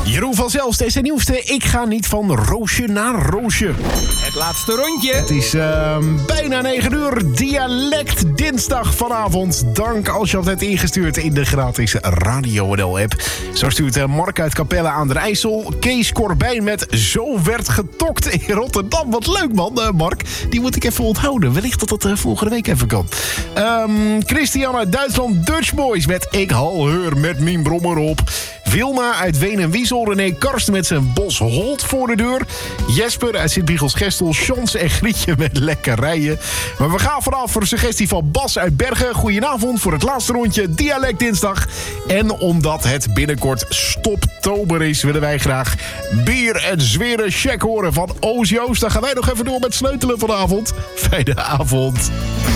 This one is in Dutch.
Jeroen van Zelst is de nieuwste. Ik ga niet van roosje naar roosje. Het laatste rondje. Het is bijna 9 uur. Dialect dinsdag vanavond. Dank als je altijd ingestuurd in de gratis Radio NL-app. Zo stuurt Mark uit Capelle aan de IJssel. Kees Corbijn met Zo werd getokt in Rotterdam. Wat leuk man, Mark. Die moet ik even onthouden. Wellicht dat dat volgende week even kan. Christian uit Duitsland. Dutch Boys met Ik hal heur met mijn brommer op. Wilma uit Ween en Wiesel. René Karsten met zijn bos Holt voor de deur. Jesper uit Sint-Biegels-Gestel. Sjons en Grietje met lekkerijen. Maar we gaan vanaf voor een suggestie van Bas uit Bergen. Goedenavond voor het laatste rondje Dialect Dinsdag. En omdat het binnenkort stoptober is, willen wij graag bier en zweren check horen van Oos Joost. Dan gaan wij nog even door met sleutelen vanavond. Fijne avond.